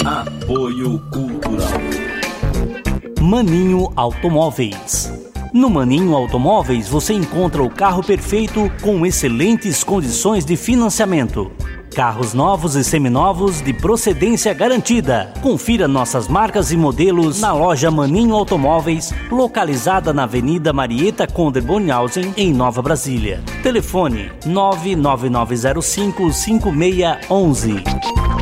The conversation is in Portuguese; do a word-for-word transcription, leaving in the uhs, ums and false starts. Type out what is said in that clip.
Apoio Cultural. Maninho Automóveis. No Maninho Automóveis você encontra o carro perfeito com excelentes condições de financiamento. Carros novos e seminovos de procedência garantida. Confira nossas marcas e modelos na loja Maninho Automóveis, localizada na Avenida Marieta Conder Bornhausen, em Nova Brasília. Telefone nove nove nove zero cinco cinco seis um um.